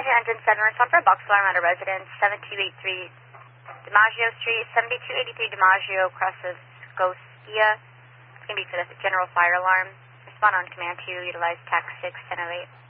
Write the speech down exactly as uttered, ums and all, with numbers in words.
here, Engine seven. Respond for a box alarm at a residence, seven two eight three DiMaggio Street, seventy-two eighty-three DiMaggio, across of Scotia. It's going to be for the general fire alarm. Respond on command to utilize tax six ten oh eight.